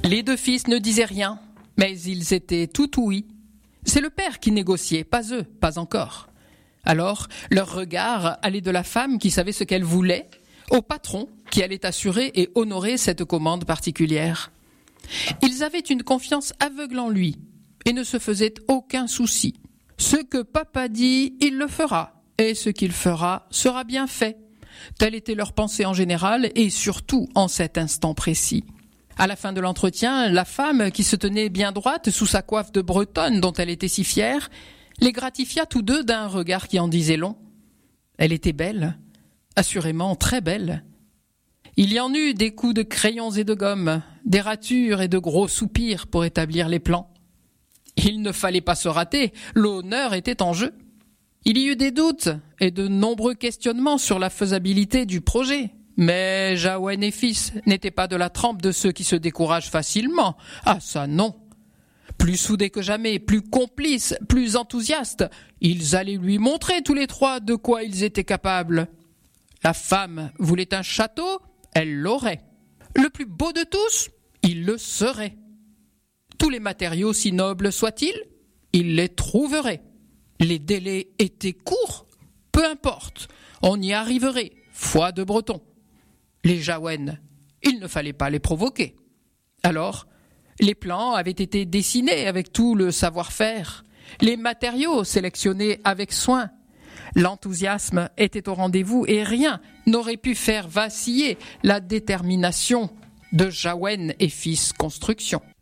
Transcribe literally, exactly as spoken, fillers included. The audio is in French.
Les deux fils ne disaient rien, mais ils étaient tout ouïs. C'est le père qui négociait, pas eux, pas encore. Alors, leur regard allait de la femme qui savait ce qu'elle voulait au patron qui allait assurer et honorer cette commande particulière. Ils avaient une confiance aveugle en lui et ne se faisaient aucun souci. Ce que papa dit, il le fera, et ce qu'il fera sera bien fait. Telle était leur pensée en général et surtout en cet instant précis. À la fin de l'entretien, la femme, qui se tenait bien droite sous sa coiffe de bretonne dont elle était si fière, les gratifia tous deux d'un regard qui en disait long. Elle était belle, assurément très belle. Il y en eut des coups de crayons et de gomme, des ratures et de gros soupirs pour établir les plans. Il ne fallait pas se rater, l'honneur était en jeu. Il y eut des doutes et de nombreux questionnements sur la faisabilité du projet. Mais Jahouen et fils n'étaient pas de la trempe de ceux qui se découragent facilement. Ah ça non. Plus soudés que jamais, plus complices, plus enthousiastes, ils allaient lui montrer tous les trois de quoi ils étaient capables. La femme voulait un château, elle l'aurait. Le plus beau de tous, il le serait. Tous les matériaux, si nobles soient-ils, il les trouverait. Les délais étaient courts, peu importe, on y arriverait, foi de breton. Les Jahouen, il ne fallait pas les provoquer. Alors, les plans avaient été dessinés avec tout le savoir-faire, les matériaux sélectionnés avec soin. L'enthousiasme était au rendez-vous et rien n'aurait pu faire vaciller la détermination de Jahouen et fils Construction.